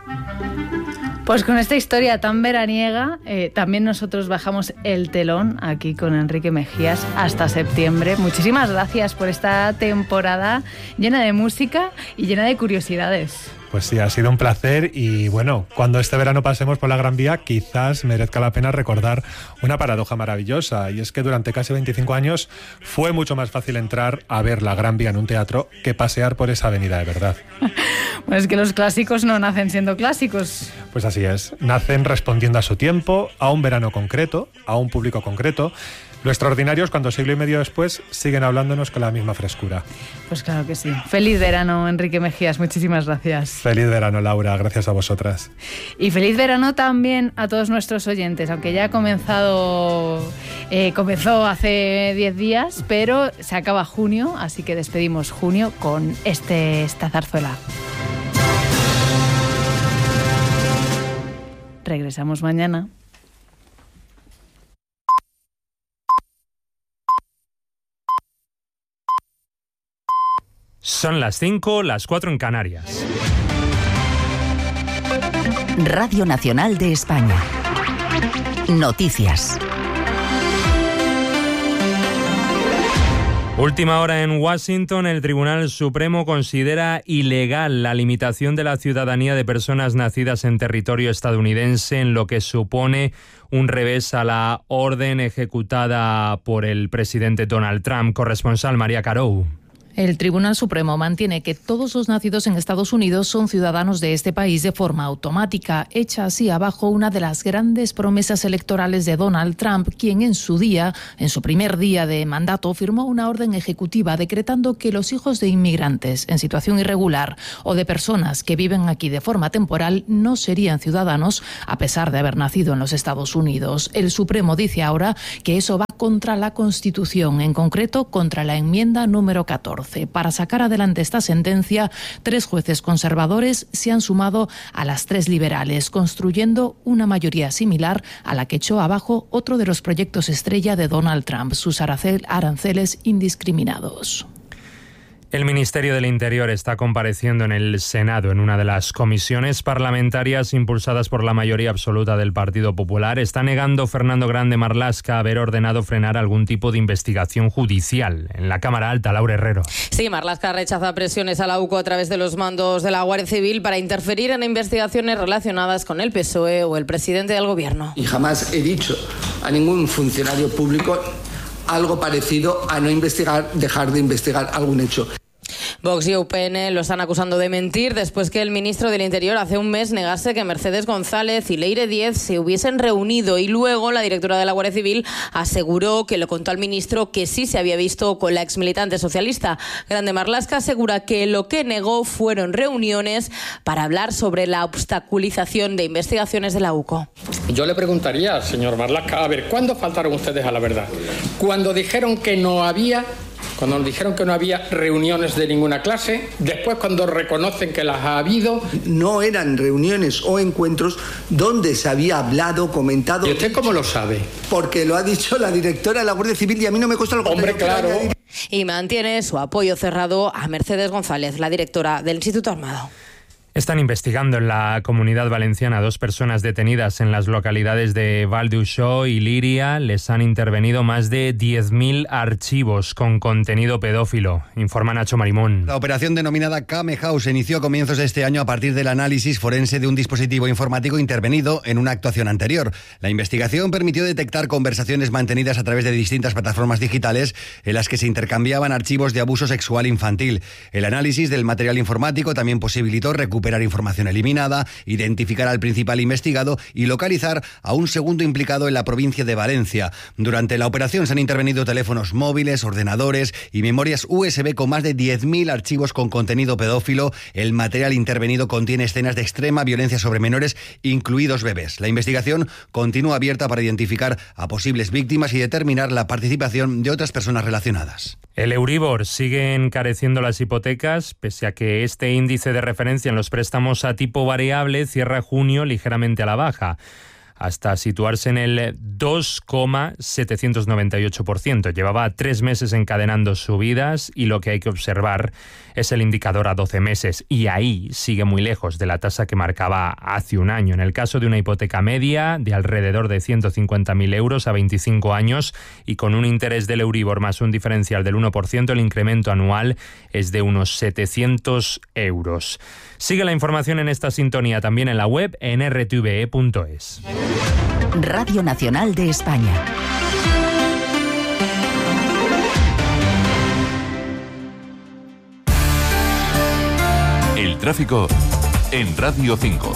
Pues con esta historia tan veraniega, también nosotros bajamos el telón aquí con Enrique Mejías hasta septiembre. Muchísimas gracias por esta temporada llena de música y llena de curiosidades. Pues sí, ha sido un placer y bueno, cuando este verano pasemos por la Gran Vía quizás merezca la pena recordar una paradoja maravillosa, y es que durante casi 25 años fue mucho más fácil entrar a ver la Gran Vía en un teatro que pasear por esa avenida de verdad. Pues es que los clásicos no nacen siendo clásicos. Pues así es, nacen respondiendo a su tiempo, a un verano concreto, a un público concreto. Lo extraordinario es cuando siglo y medio después siguen hablándonos con la misma frescura. Pues claro que sí. Feliz verano, Enrique Mejías. Muchísimas gracias. Feliz verano, Laura. Gracias a vosotras. Y feliz verano también a todos nuestros oyentes, aunque ya comenzó hace 10 días, pero se acaba junio, así que despedimos junio con esta zarzuela. Regresamos mañana. Son las 5, las 4 en Canarias. Radio Nacional de España. Noticias. Última hora en Washington. El Tribunal Supremo considera ilegal la limitación de la ciudadanía de personas nacidas en territorio estadounidense, en lo que supone un revés a la orden ejecutada por el presidente Donald Trump. Corresponsal María Carou. El Tribunal Supremo mantiene que todos los nacidos en Estados Unidos son ciudadanos de este país de forma automática, echa así abajo una de las grandes promesas electorales de Donald Trump, quien en su primer día de mandato, firmó una orden ejecutiva decretando que los hijos de inmigrantes en situación irregular o de personas que viven aquí de forma temporal no serían ciudadanos a pesar de haber nacido en los Estados Unidos. El Supremo dice ahora que eso va contra la Constitución, en concreto contra la enmienda número 14. Para sacar adelante esta sentencia, 3 jueces conservadores se han sumado a las 3 liberales, construyendo una mayoría similar a la que echó abajo otro de los proyectos estrella de Donald Trump, sus aranceles indiscriminados. El Ministerio del Interior está compareciendo en el Senado en una de las comisiones parlamentarias impulsadas por la mayoría absoluta del Partido Popular. Está negando Fernando Grande Marlaska haber ordenado frenar algún tipo de investigación judicial. En la Cámara Alta, Laura Herrero. Sí, Marlaska rechaza presiones a la UCO a través de los mandos de la Guardia Civil para interferir en investigaciones relacionadas con el PSOE o el presidente del Gobierno. Y jamás he dicho a ningún funcionario público algo parecido a no investigar, dejar de investigar algún hecho. Vox y UPN lo están acusando de mentir después que el ministro del Interior hace un mes negase que Mercedes González y Leire Díez se hubiesen reunido, y luego la directora de la Guardia Civil aseguró que le contó al ministro que sí se había visto con la exmilitante socialista. Grande Marlaska asegura que lo que negó fueron reuniones para hablar sobre la obstaculización de investigaciones de la UCO. Yo le preguntaría, señor Marlaska, a ver, ¿cuándo faltaron ustedes a la verdad? Cuando dijeron que no había reuniones de ninguna clase, después cuando reconocen que las ha habido. No eran reuniones o encuentros donde se había hablado, comentado. ¿Y usted cómo lo sabe? Porque lo ha dicho la directora de la Guardia Civil y a mí no me cuesta lo contrario. Hombre, claro. Y mantiene su apoyo cerrado a Mercedes González, la directora del Instituto Armado. Están investigando en la Comunidad Valenciana 2 personas detenidas en las localidades de Val d'Uixó y Líria. Les han intervenido más de 10.000 archivos con contenido pedófilo, informa Nacho Marimón. La operación denominada Came House se inició a comienzos de este año a partir del análisis forense de un dispositivo informático intervenido en una actuación anterior. La investigación permitió detectar conversaciones mantenidas a través de distintas plataformas digitales en las que se intercambiaban archivos de abuso sexual infantil. El análisis del material informático también posibilitó recuperar información eliminada, identificar al principal investigado y localizar a un segundo implicado en la provincia de Valencia. Durante la operación se han intervenido teléfonos móviles, ordenadores y memorias USB con más de 10.000 archivos con contenido pedófilo. El material intervenido contiene escenas de extrema violencia sobre menores, incluidos bebés. La investigación continúa abierta para identificar a posibles víctimas y determinar la participación de otras personas relacionadas. El Euribor sigue encareciendo las hipotecas, pese a que este índice de referencia en los préstamos a tipo variable cierra junio ligeramente a la baja. hasta situarse en el 2,798%. Llevaba 3 meses encadenando subidas y lo que hay que observar es el indicador a 12 meses y ahí sigue muy lejos de la tasa que marcaba hace un año. En el caso de una hipoteca media de alrededor de 150.000 euros a 25 años y con un interés del Euribor más un diferencial del 1%, el incremento anual es de unos 700 euros. Sigue la información en esta sintonía también en la web en rtve.es. Radio Nacional de España. El tráfico en Radio 5.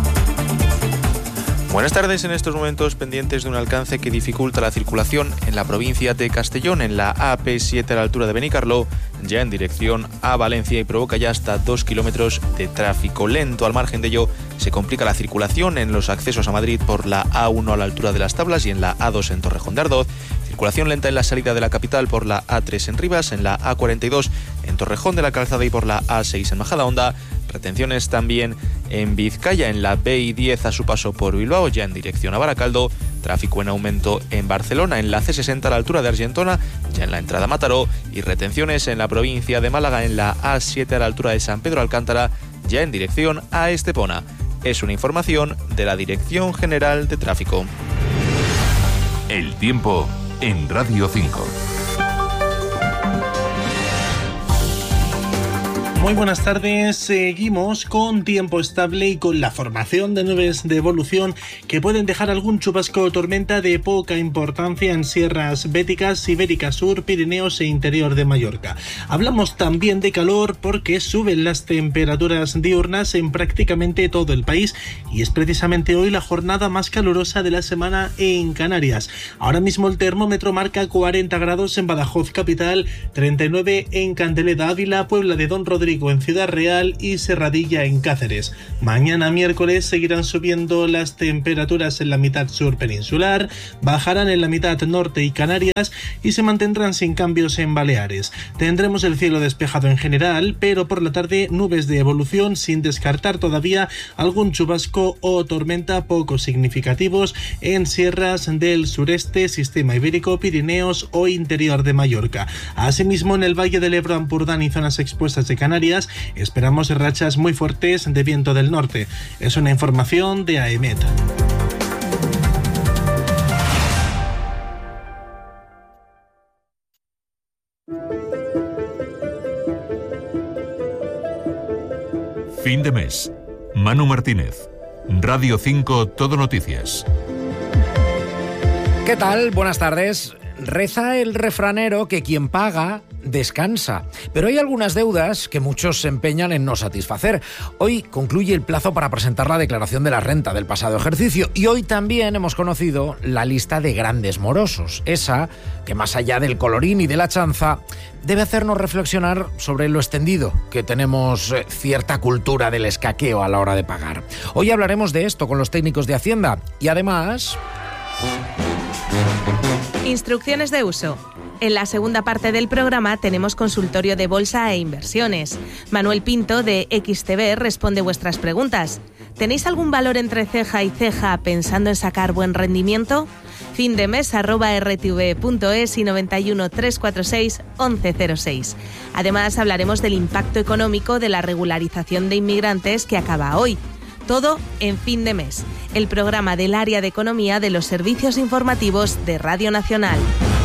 Buenas tardes. En estos momentos pendientes de un alcance que dificulta la circulación en la provincia de Castellón, en la AP7 a la altura de Benicarló, ya en dirección a Valencia, y provoca ya hasta 2 kilómetros de tráfico lento. Al margen de ello, se complica la circulación en los accesos a Madrid por la A1 a la altura de Las Tablas y en la A2 en Torrejón de Ardoz. Circulación lenta en la salida de la capital por la A3 en Rivas, en la A42 en Torrejón de la Calzada y por la A6 en Majadahonda. Retenciones también en Vizcaya, en la BI10 a su paso por Bilbao, ya en dirección a Baracaldo. Tráfico en aumento en Barcelona, en la C60 a la altura de Argentona, ya en la entrada a Mataró. Y retenciones en la provincia de Málaga, en la A7 a la altura de San Pedro Alcántara, ya en dirección a Estepona. Es una información de la Dirección General de Tráfico. El tiempo en Radio 5. Muy buenas tardes. Seguimos con tiempo estable y con la formación de nubes de evolución que pueden dejar algún chubasco o tormenta de poca importancia en sierras béticas, Ibérica Sur, Pirineos e interior de Mallorca. Hablamos también de calor porque suben las temperaturas diurnas en prácticamente todo el país y es precisamente hoy la jornada más calurosa de la semana en Canarias. Ahora mismo el termómetro marca 40 grados en Badajoz capital, 39 en Candeleda, Ávila, Puebla de Don Rodrigo en Ciudad Real y Serradilla en Cáceres. Mañana miércoles seguirán subiendo las temperaturas en la mitad sur peninsular, bajarán en la mitad norte y Canarias y se mantendrán sin cambios en Baleares. Tendremos el cielo despejado en general, pero por la tarde nubes de evolución sin descartar todavía algún chubasco o tormenta poco significativos en sierras del sureste, sistema ibérico, Pirineos o interior de Mallorca. Asimismo, en el Valle del Ebro, Ampurdán y zonas expuestas de Canarias esperamos rachas muy fuertes de viento del norte. Es una información de AEMET. Fin de mes. Manu Martínez. Radio 5 Todo Noticias. ¿Qué tal? Buenas tardes. Reza el refranero que quien paga descansa, pero hay algunas deudas que muchos se empeñan en no satisfacer. Hoy concluye el plazo para presentar la declaración de la renta del pasado ejercicio y hoy también hemos conocido la lista de grandes morosos, esa que más allá del colorín y de la chanza debe hacernos reflexionar sobre lo extendido que tenemos cierta cultura del escaqueo a la hora de pagar. Hoy hablaremos de esto con los técnicos de Hacienda y además... Instrucciones de uso. En la segunda parte del programa tenemos consultorio de bolsa e inversiones. Manuel Pinto de XTB responde vuestras preguntas. ¿Tenéis algún valor entre ceja y ceja pensando en sacar buen rendimiento? findemes@rtv.es y 91 346 1106. Además hablaremos del impacto económico de la regularización de inmigrantes que acaba hoy. Todo en Fin de Mes, el programa del área de economía de los servicios informativos de Radio Nacional.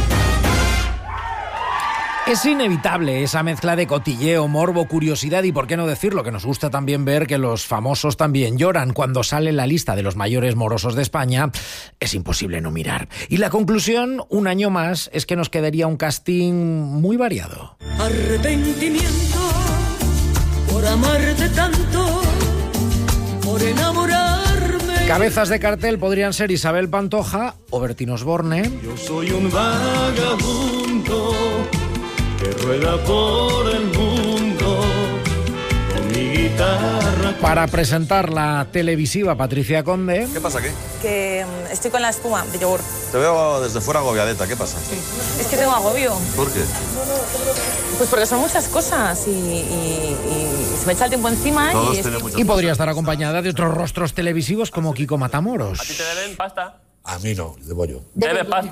Es inevitable esa mezcla de cotilleo, morbo, curiosidad y, por qué no decirlo, que nos gusta también ver que los famosos también lloran. Cuando sale la lista de los mayores morosos de España, es imposible no mirar. Y la conclusión, un año más, es que nos quedaría un casting muy variado. Arrepentimiento por amarte tanto, por enamorarme. Cabezas de cartel podrían ser Isabel Pantoja o Bertín Osborne. Yo soy un vagabundo que rueda por el mundo con mi guitarra. Para presentar la televisiva Patricia Conde. ¿Qué pasa, qué? Que estoy con la espuma de yogur. Te veo desde fuera agobiadeta, ¿qué pasa? Es que tengo agobio. ¿Por qué? Pues porque son muchas cosas y se me echa el tiempo encima. Y podría estar acompañada de otros rostros televisivos como Kiko Matamoros. ¿A ti te deben pasta? A mí no, debo yo. ¿Debes pasta?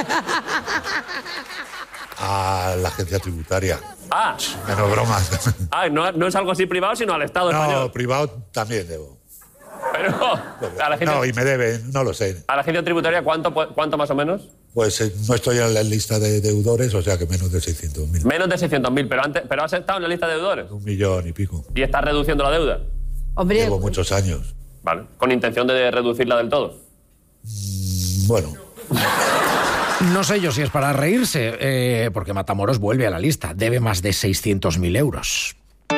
A la agencia tributaria. Ah. Menos bromas. Ah, no es algo así privado, sino al Estado español. No, privado también debo. Pero a la gente, no, y me deben, no lo sé. ¿A la agencia tributaria cuánto más o menos? Pues no estoy en la lista de deudores, o sea que menos de 600.000. Menos de 600.000, pero has estado en la lista de deudores. 1 millón y pico. ¿Y estás reduciendo la deuda? Hombre, Llevo muchos años. Vale, con intención de reducirla del todo. Bueno. No sé yo si es para reírse, porque Matamoros vuelve a la lista. Debe más de 600.000 euros.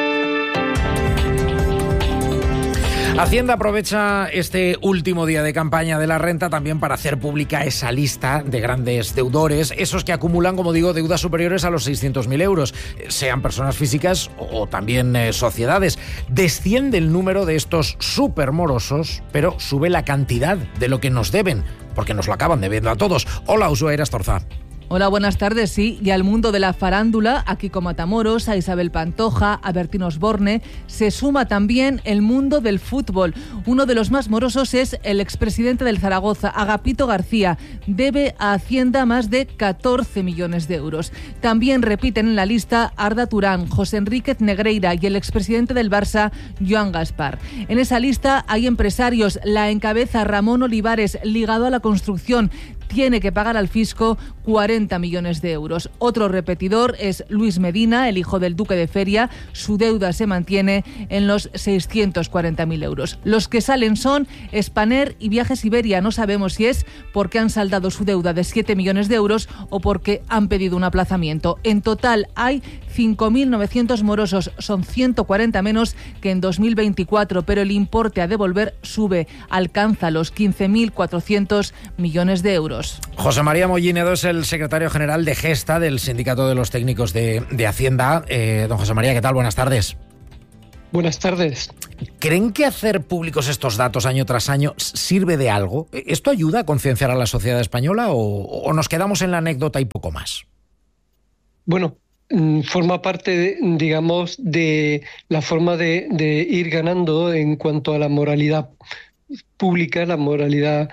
Hacienda aprovecha este último día de campaña de la renta también para hacer pública esa lista de grandes deudores, esos que acumulan, como digo, deudas superiores a los 600.000 euros, sean personas físicas o también sociedades. Desciende el número de estos supermorosos, pero sube la cantidad de lo que nos deben, porque nos lo acaban debiendo a todos. Hola, Usua Astorza. Hola, buenas tardes, sí. Y al mundo de la farándula, a Kiko Matamoros, a Isabel Pantoja, a Bertín Osborne, se suma también el mundo del fútbol. Uno de los más morosos es el expresidente del Zaragoza, Agapito García. Debe a Hacienda más de 14 millones de euros. También repiten en la lista Arda Turán, José Enríquez Negreira y el expresidente del Barça, Joan Gaspar. En esa lista hay empresarios. La encabeza Ramón Olivares, ligado a la construcción. Tiene que pagar al fisco 40 millones de euros. Otro repetidor es Luis Medina, el hijo del duque de Feria. Su deuda se mantiene en los 640.000 euros. Los que salen son Spanair y Viajes Iberia. No sabemos si es porque han saldado su deuda de 7 millones de euros o porque han pedido un aplazamiento. En total hay 5.900 morosos. Son 140 menos que en 2024, pero el importe a devolver sube. Alcanza los 15.400 millones de euros. José María Mollinedo es el secretario general de Gesta, del Sindicato de los Técnicos de Hacienda. Don José María, ¿qué tal? Buenas tardes. Buenas tardes. ¿Creen que hacer públicos estos datos año tras año sirve de algo? ¿Esto ayuda a concienciar a la sociedad española o nos quedamos en la anécdota y poco más? Bueno, forma parte, digamos, de la forma de ir ganando en cuanto a la moralidad pública, la moralidad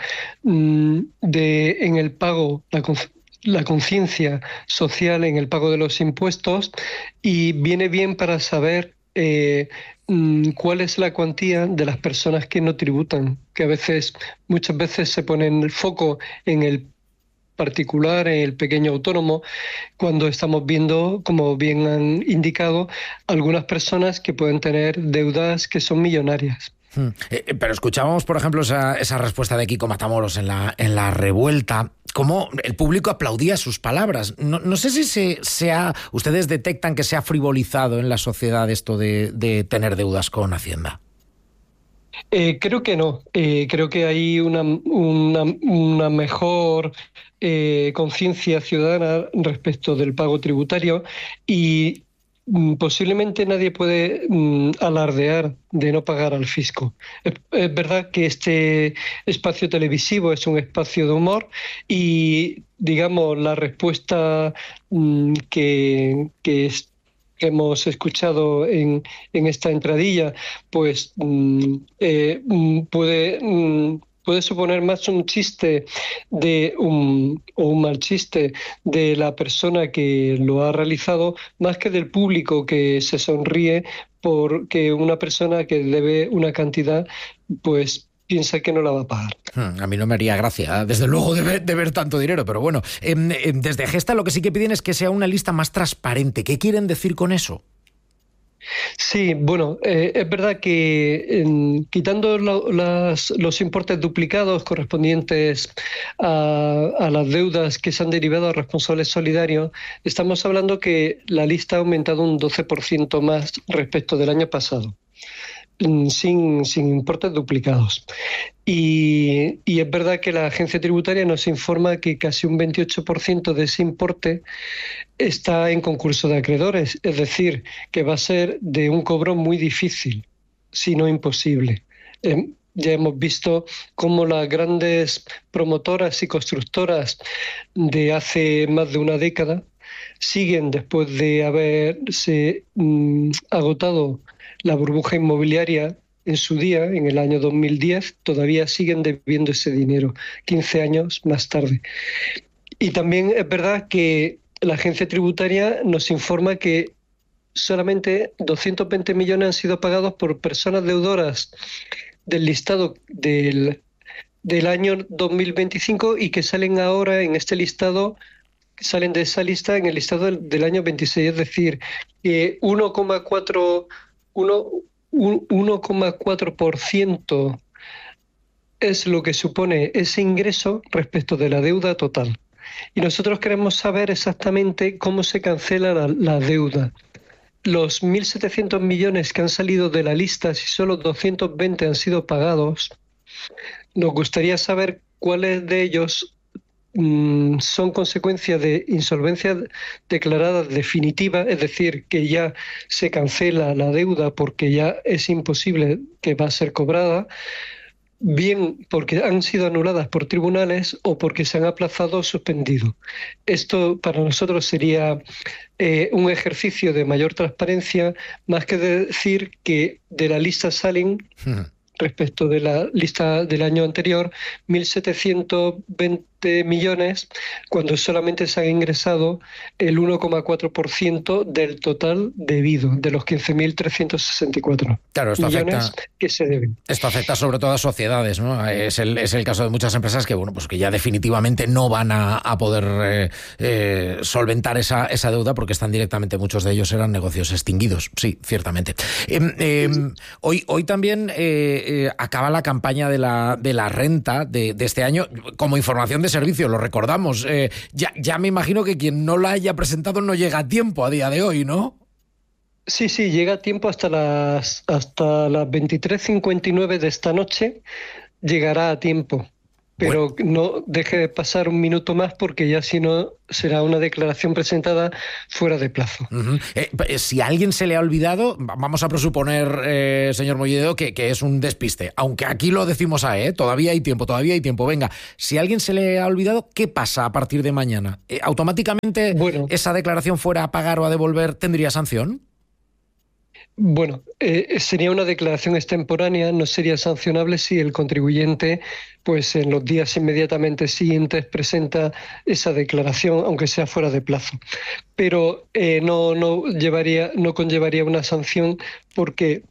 en el pago, la conciencia social en el pago de los impuestos, y viene bien para saber cuál es la cuantía de las personas que no tributan, que muchas veces se pone el foco en el particular, en el pequeño autónomo, cuando estamos viendo, como bien han indicado, algunas personas que pueden tener deudas que son millonarias. Pero escuchábamos, por ejemplo, esa respuesta de Kiko Matamoros en la revuelta, cómo el público aplaudía sus palabras. No sé si ustedes detectan que se ha frivolizado en la sociedad esto de tener deudas con Hacienda. Creo que no. Creo que hay una mejor conciencia ciudadana respecto del pago tributario y posiblemente nadie puede alardear de no pagar al fisco. Es verdad que este espacio televisivo es un espacio de humor y, digamos, la respuesta que hemos escuchado en esta entradilla, pues puede suponer más un chiste o un mal chiste de la persona que lo ha realizado, más que del público que se sonríe porque una persona que debe una cantidad, pues piensa que no la va a pagar. A mí no me haría gracia, desde luego, de ver tanto dinero, pero bueno, desde Gesta lo que sí que piden es que sea una lista más transparente. ¿Qué quieren decir con eso? Sí, bueno, es verdad que quitando los importes duplicados correspondientes a las deudas que se han derivado a responsables solidarios, estamos hablando que la lista ha aumentado un 12% más respecto del año pasado, sin importes duplicados. Y es verdad que la agencia tributaria nos informa que casi un 28% de ese importe está en concurso de acreedores, es decir, que va a ser de un cobro muy difícil, si no imposible. Ya hemos visto cómo las grandes promotoras y constructoras de hace más de una década siguen después de haberse agotado la burbuja inmobiliaria en su día, en el año 2010, todavía siguen debiendo ese dinero, 15 años más tarde. Y también es verdad que la agencia tributaria nos informa que solamente 220 millones han sido pagados por personas deudoras del listado del año 2025 y que salen ahora en este listado, salen de esa lista en el listado del año 26, es decir, que 1,4% es lo que supone ese ingreso respecto de la deuda total. Y nosotros queremos saber exactamente cómo se cancela la deuda. Los 1.700 millones que han salido de la lista, si solo 220 han sido pagados, nos gustaría saber cuáles de ellos son consecuencia de insolvencia declarada definitiva, es decir, que ya se cancela la deuda porque ya es imposible que va a ser cobrada, bien porque han sido anuladas por tribunales o porque se han aplazado o suspendido. Esto para nosotros sería un ejercicio de mayor transparencia, más que decir que de la lista salen, respecto de la lista del año anterior, 1.720 millones, cuando solamente se ha ingresado el 1,4% del total debido, de los 15.364 millones que se deben. Esto afecta sobre todo a sociedades, ¿no? Es el caso de muchas empresas que, bueno, pues que ya definitivamente no van a poder solventar esa deuda porque están directamente, muchos de ellos eran negocios extinguidos, sí, ciertamente. Hoy también acaba la campaña de la renta de este año como información de servicio, lo recordamos. Ya me imagino que quien no la haya presentado no llega a tiempo a día de hoy, ¿no? Sí, llega a tiempo hasta las 23:59 de esta noche, llegará a tiempo. Pero no deje de pasar un minuto más porque ya si no será una declaración presentada fuera de plazo. Si a alguien se le ha olvidado, vamos a presuponer, señor Molledo, que es un despiste. Aunque aquí lo decimos todavía hay tiempo. Venga, si a alguien se le ha olvidado, ¿qué pasa a partir de mañana? ¿Automáticamente esa declaración fuera a pagar o a devolver tendría sanción? Bueno, sería una declaración extemporánea, no sería sancionable si el contribuyente, pues en los días inmediatamente siguientes presenta esa declaración, aunque sea fuera de plazo. Pero no conllevaría una sanción porque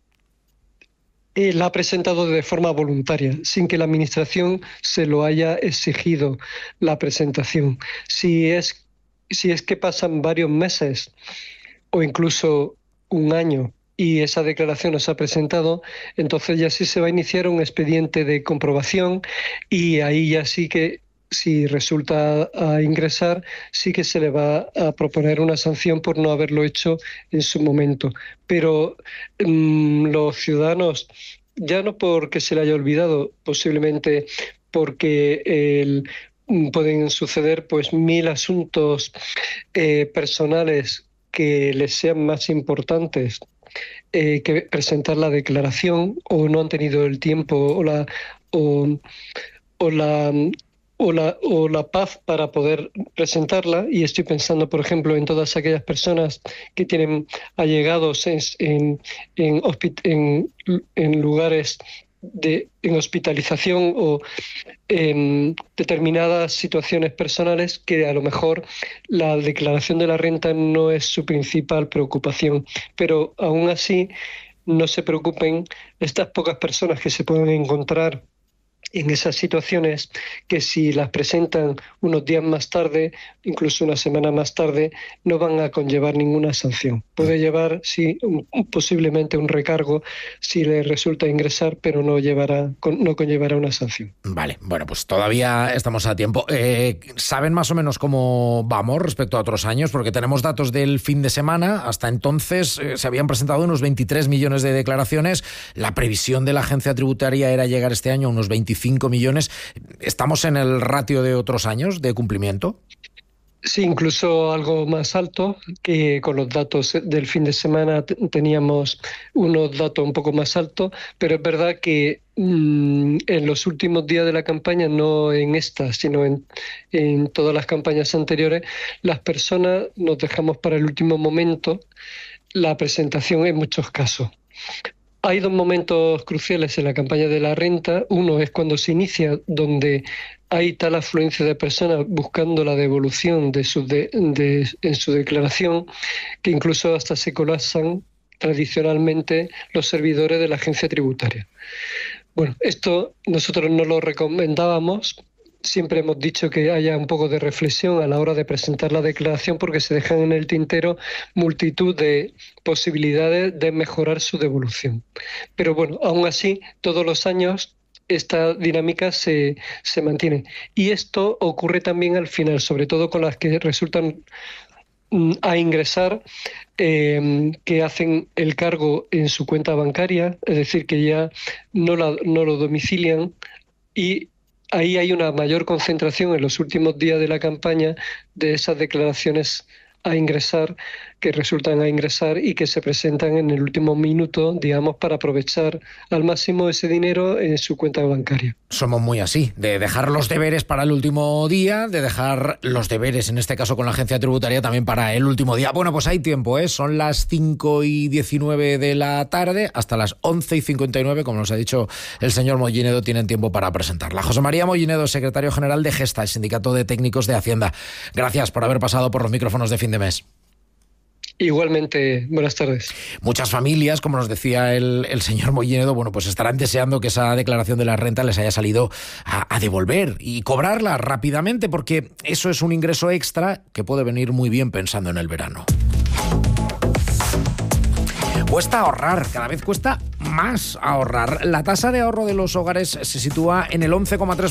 la ha presentado de forma voluntaria, sin que la Administración se lo haya exigido la presentación. Si es que pasan varios meses o incluso un año y esa declaración no se ha presentado, entonces ya sí se va a iniciar un expediente de comprobación y ahí ya sí que, si resulta a ingresar, sí que se le va a proponer una sanción por no haberlo hecho en su momento. Pero los ciudadanos, ya no porque se le haya olvidado, posiblemente porque pueden suceder pues 1.000 asuntos personales que les sean más importantes que presentar la declaración, o no han tenido el tiempo o la paz para poder presentarla. Y estoy pensando, por ejemplo, en todas aquellas personas que tienen allegados en lugares en hospitalización o en determinadas situaciones personales que a lo mejor la declaración de la renta no es su principal preocupación. Pero aún así, no se preocupen estas pocas personas que se pueden encontrar en esas situaciones, que si las presentan unos días más tarde, incluso una semana más tarde, no van a conllevar ninguna sanción. Puede llevar, sí, posiblemente un recargo si le resulta ingresar, pero no conllevará una sanción. Vale, bueno, pues todavía estamos a tiempo. ¿Saben más o menos cómo vamos respecto a otros años? Porque tenemos datos del fin de semana. Hasta entonces se habían presentado unos 23 millones de declaraciones. La previsión de la agencia tributaria era llegar este año a unos 25 millones. ¿Estamos en el ratio de otros años de cumplimiento? Sí, incluso algo más alto, que con los datos del fin de semana teníamos unos datos un poco más altos, pero es verdad que en los últimos días de la campaña, no en esta, sino en todas las campañas anteriores, las personas nos dejamos para el último momento la presentación en muchos casos. Hay dos momentos cruciales en la campaña de la renta. Uno es cuando se inicia, donde hay tal afluencia de personas buscando la devolución en su declaración, que incluso hasta se colapsan tradicionalmente los servidores de la agencia tributaria. Bueno, esto nosotros no lo recomendábamos. Siempre hemos dicho que haya un poco de reflexión a la hora de presentar la declaración, porque se dejan en el tintero multitud de posibilidades de mejorar su devolución. Pero bueno, aún así, todos los años esta dinámica se mantiene. Y esto ocurre también al final, sobre todo con las que resultan a ingresar, que hacen el cargo en su cuenta bancaria, es decir, que ya no lo domicilian, y ahí hay una mayor concentración en los últimos días de la campaña de esas declaraciones a ingresar, que resultan a ingresar y que se presentan en el último minuto, digamos, para aprovechar al máximo ese dinero en su cuenta bancaria. Somos muy así, de dejar los deberes para el último día, de dejar los deberes, en este caso con la agencia tributaria, también para el último día. Bueno, pues hay tiempo, ¿eh? Son las 5:19 de la tarde, hasta las 11:59, como nos ha dicho el señor Mollinedo, tienen tiempo para presentarla. José María Mollinedo, secretario general de Gesta, el Sindicato de Técnicos de Hacienda. Gracias por haber pasado por los micrófonos de Fin de Mes. Igualmente, buenas tardes. Muchas familias, como nos decía el señor Mollinedo, bueno, pues estarán deseando que esa declaración de la renta les haya salido a devolver y cobrarla rápidamente, porque eso es un ingreso extra que puede venir muy bien pensando en el verano. Cuesta ahorrar, cada vez cuesta más ahorrar. La tasa de ahorro de los hogares se sitúa en el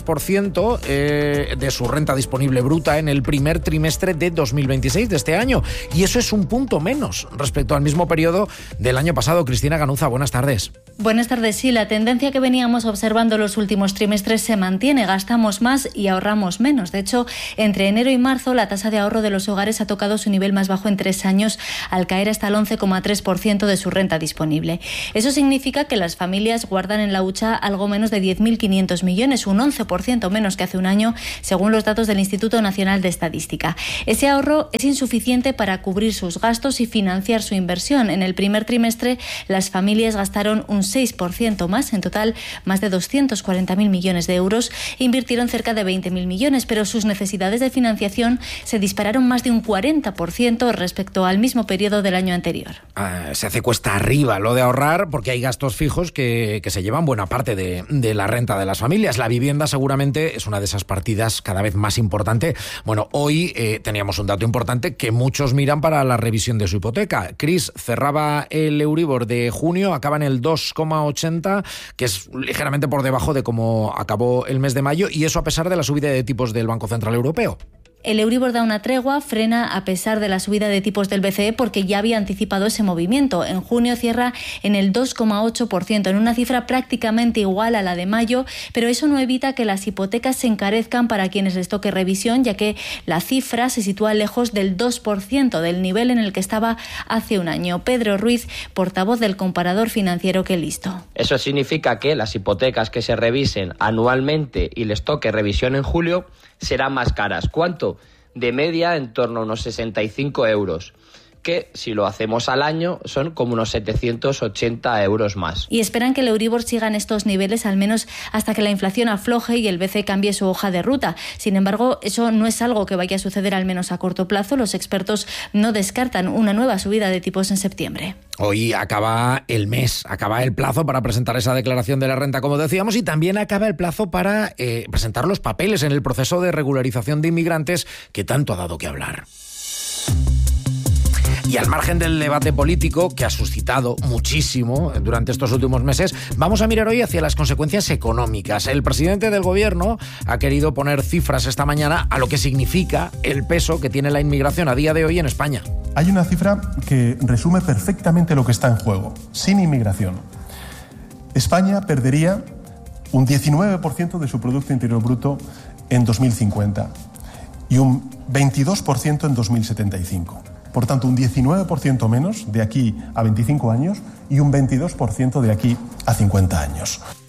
11,3% de su renta disponible bruta en el primer trimestre de 2026 de este año. Y eso es un punto menos respecto al mismo periodo del año pasado. Cristina Ganuza, buenas tardes. Buenas tardes. Sí, la tendencia que veníamos observando los últimos trimestres se mantiene. Gastamos más y ahorramos menos. De hecho, entre enero y marzo, la tasa de ahorro de los hogares ha tocado su nivel más bajo en 3 años, al caer hasta el 11,3% de su renta disponible. Eso significa que las familias guardan en la hucha algo menos de 10.500 millones, un 11% menos que hace un año, según los datos del Instituto Nacional de Estadística. Ese ahorro es insuficiente para cubrir sus gastos y financiar su inversión. En el primer trimestre, las familias gastaron un 6% más, en total más de 240.000 millones de euros, e invirtieron cerca de 20.000 millones, pero sus necesidades de financiación se dispararon más de un 40% respecto al mismo periodo del año anterior. Se hace cuesta arriba lo de ahorrar, porque hay gastos fijos que se llevan buena parte de la renta de las familias. La vivienda seguramente es una de esas partidas cada vez más importante. Bueno, hoy teníamos un dato importante que muchos miran para la revisión de su hipoteca. Cris, cerraba el Euribor de junio, acaba en el 2,80, que es ligeramente por debajo de cómo acabó el mes de mayo, y eso a pesar de la subida de tipos del Banco Central Europeo. El Euribor da una tregua, frena a pesar de la subida de tipos del BCE, porque ya había anticipado ese movimiento. En junio cierra en el 2,8%, en una cifra prácticamente igual a la de mayo, pero eso no evita que las hipotecas se encarezcan para quienes les toque revisión, ya que la cifra se sitúa lejos del 2% del nivel en el que estaba hace un año. Pedro Ruiz, portavoz del comparador financiero Que Listo. Eso significa que las hipotecas que se revisen anualmente y les toque revisión en julio serán más caras. ¿Cuánto? De media en torno a unos 65 euros. Que si lo hacemos al año son como unos 780 euros más. Y esperan que el Euribor siga en estos niveles al menos hasta que la inflación afloje y el BCE cambie su hoja de ruta. Sin embargo, eso no es algo que vaya a suceder al menos a corto plazo. Los expertos no descartan una nueva subida de tipos en septiembre. Hoy acaba el mes, acaba el plazo para presentar esa declaración de la renta, como decíamos, y también acaba el plazo para presentar los papeles en el proceso de regularización de inmigrantes que tanto ha dado que hablar. Y al margen del debate político, que ha suscitado muchísimo durante estos últimos meses, vamos a mirar hoy hacia las consecuencias económicas. El presidente del gobierno ha querido poner cifras esta mañana a lo que significa el peso que tiene la inmigración a día de hoy en España. Hay una cifra que resume perfectamente lo que está en juego. Sin inmigración, España perdería un 19% de su Producto Interior Bruto en 2050 y un 22% en 2075. Por tanto, un 19% menos de aquí a 25 años y un 22% de aquí a 50 años.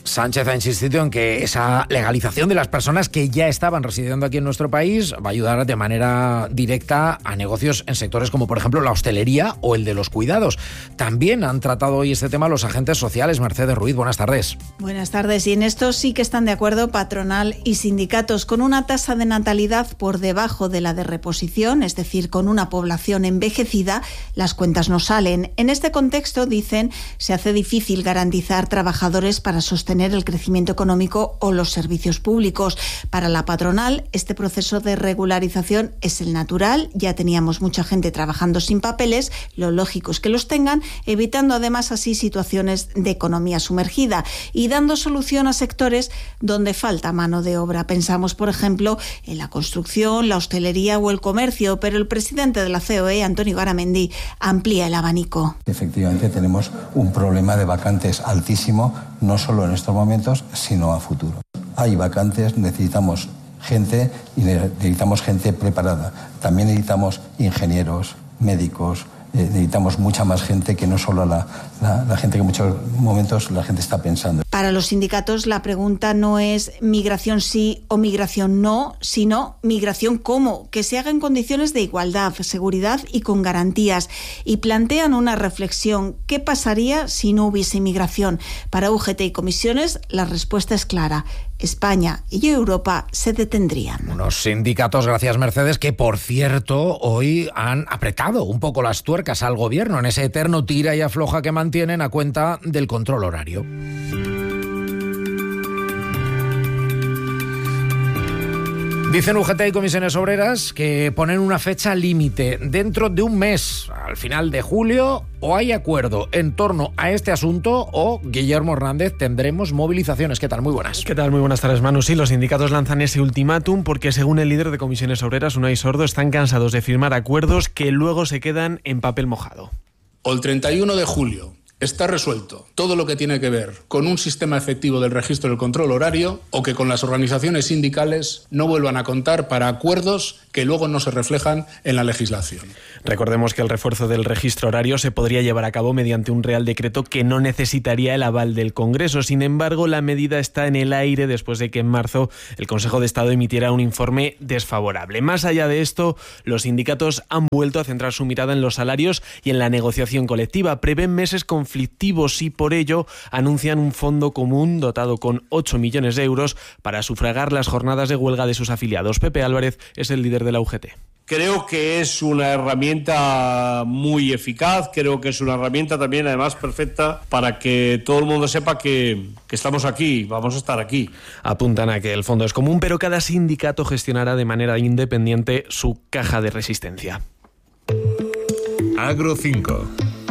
Sánchez ha insistido en que esa legalización de las personas que ya estaban residiendo aquí en nuestro país va a ayudar de manera directa a negocios en sectores como, por ejemplo, la hostelería o el de los cuidados. También han tratado hoy este tema los agentes sociales. Mercedes Ruiz, buenas tardes. Buenas tardes. Y en esto sí que están de acuerdo patronal y sindicatos. Con una tasa de natalidad por debajo de la de reposición, es decir, con una población envejecida, las cuentas no salen. En este contexto, dicen, se hace difícil garantizar trabajadores para sostener el crecimiento económico o los servicios públicos. Para la patronal, este proceso de regularización es el natural. Ya teníamos mucha gente trabajando sin papeles, lo lógico es que los tengan, evitando además así situaciones de economía sumergida y dando solución a sectores donde falta mano de obra. Pensamos, por ejemplo, en la construcción, la hostelería o el comercio, pero el presidente de la COE, Antonio Garamendi, amplía el abanico. Efectivamente, tenemos un problema de vacantes altísimo, no solo en estos momentos, sino a futuro. Hay vacantes, necesitamos gente y necesitamos gente preparada. También necesitamos ingenieros, médicos, necesitamos mucha más gente que no solo la gente que en muchos momentos la gente está pensando. Para los sindicatos la pregunta no es migración sí o migración no, sino migración cómo, que se haga en condiciones de igualdad, seguridad y con garantías. Y plantean una reflexión: ¿qué pasaría si no hubiese inmigración? Para UGT y comisiones la respuesta es clara: España y Europa se detendrían. Unos sindicatos, gracias Mercedes, que por cierto hoy han apretado un poco las tuercas al gobierno en ese eterno tira y afloja que mantienen a cuenta del control horario. Dicen UGT y comisiones obreras que ponen una fecha límite dentro de un mes, al final de julio, o hay acuerdo en torno a este asunto o, Guillermo Hernández, tendremos movilizaciones. ¿Qué tal? Muy buenas. ¿Qué tal? Muy buenas tardes, Manu. Sí, los sindicatos lanzan ese ultimátum porque, según el líder de comisiones obreras, Unai Sordo, están cansados de firmar acuerdos que luego se quedan en papel mojado. O el 31 de julio está resuelto todo lo que tiene que ver con un sistema efectivo del registro del control horario, o que con las organizaciones sindicales no vuelvan a contar para acuerdos que luego no se reflejan en la legislación. Recordemos que el refuerzo del registro horario se podría llevar a cabo mediante un Real Decreto que no necesitaría el aval del Congreso. Sin embargo, la medida está en el aire después de que en marzo el Consejo de Estado emitiera un informe desfavorable. Más allá de esto, los sindicatos han vuelto a centrar su mirada en los salarios y en la negociación colectiva. Prevén meses conflictivos y por ello anuncian un fondo común dotado con 8 millones de euros para sufragar las jornadas de huelga de sus afiliados. Pepe Álvarez es el líder de la UGT. Creo que es una herramienta muy eficaz, creo que es una herramienta también además perfecta para que todo el mundo sepa que estamos aquí, vamos a estar aquí. Apuntan a que el fondo es común, pero cada sindicato gestionará de manera independiente su caja de resistencia. Agro 5.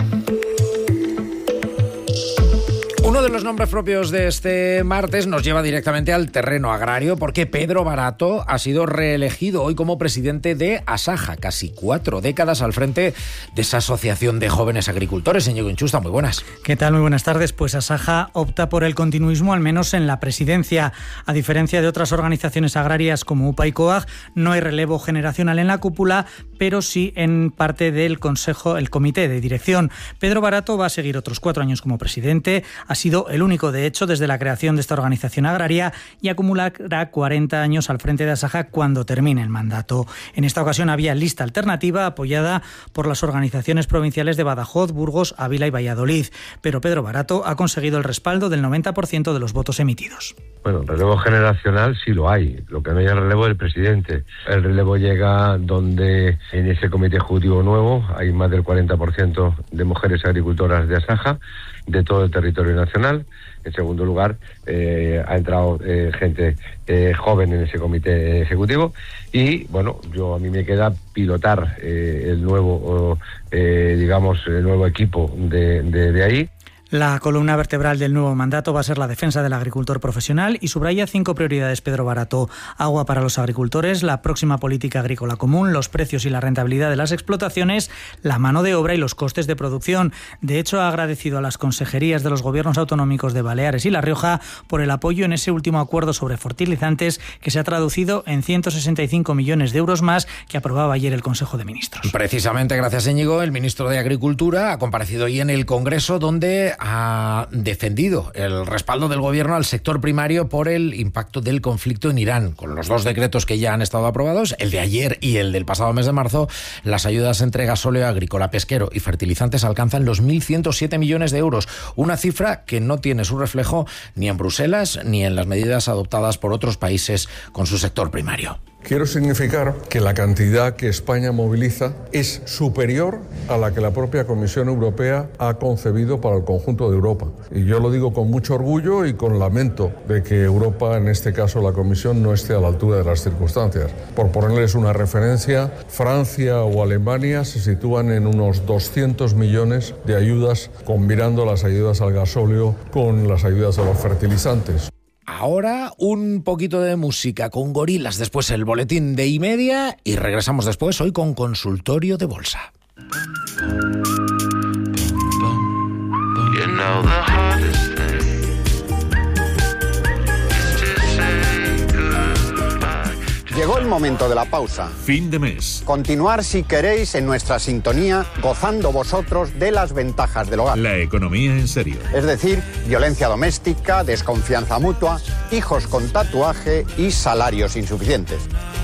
Uno de los nombres propios de este martes nos lleva directamente al terreno agrario porque Pedro Barato ha sido reelegido hoy como presidente de Asaja, casi 4 décadas al frente de esa asociación de jóvenes agricultores. Íñigo Inchusta, muy buenas. ¿Qué tal? Muy buenas tardes. Pues Asaja opta por el continuismo, al menos en la presidencia. A diferencia de otras organizaciones agrarias como UPA y COAG, no hay relevo generacional en la cúpula, pero sí en parte del consejo, el comité de dirección. Pedro Barato va a seguir otros 4 años como presidente. Ha sido el único, de hecho, desde la creación de esta organización agraria y acumulará 40 años al frente de Asaja cuando termine el mandato. En esta ocasión había lista alternativa apoyada por las organizaciones provinciales de Badajoz, Burgos, Ávila y Valladolid, pero Pedro Barato ha conseguido el respaldo del 90% de los votos emitidos. Bueno, relevo generacional sí lo hay, lo que no hay es el relevo del presidente. El relevo llega donde en ese comité ejecutivo nuevo hay más del 40% de mujeres agricultoras de Asaja, de todo el territorio nacional. En segundo lugar, ha entrado gente joven en ese comité ejecutivo y, bueno, a mí me queda pilotar el nuevo, el nuevo equipo de ahí. La columna vertebral del nuevo mandato va a ser la defensa del agricultor profesional y subraya 5 prioridades Pedro Barato: agua para los agricultores, la próxima política agrícola común, los precios y la rentabilidad de las explotaciones, la mano de obra y los costes de producción. De hecho, ha agradecido a las consejerías de los gobiernos autonómicos de Baleares y La Rioja por el apoyo en ese último acuerdo sobre fertilizantes que se ha traducido en 165 millones de euros más que aprobaba ayer el Consejo de Ministros. Precisamente, gracias Íñigo, el ministro de Agricultura ha comparecido hoy en el Congreso, donde ha defendido el respaldo del gobierno al sector primario por el impacto del conflicto en Irán. Con los 2 decretos que ya han estado aprobados, el de ayer y el del pasado mes de marzo, las ayudas entre gasóleo agrícola, pesquero y fertilizantes alcanzan los 1.107 millones de euros, una cifra que no tiene su reflejo ni en Bruselas ni en las medidas adoptadas por otros países con su sector primario. Quiero significar que la cantidad que España moviliza es superior a la que la propia Comisión Europea ha concebido para el conjunto de Europa. Y yo lo digo con mucho orgullo y con lamento de que Europa, en este caso la Comisión, no esté a la altura de las circunstancias. Por ponerles una referencia, Francia o Alemania se sitúan en unos 200 millones de ayudas, combinando las ayudas al gasóleo con las ayudas a los fertilizantes. Ahora un poquito de música con Gorilas, después el boletín de Y-media y regresamos después hoy con Consultorio de Bolsa. Llegó el momento de la pausa. Fin de mes. Continuar, si queréis, en nuestra sintonía, gozando vosotros de las ventajas del hogar. La economía en serio. Es decir, violencia doméstica, desconfianza mutua, hijos con tatuaje y salarios insuficientes.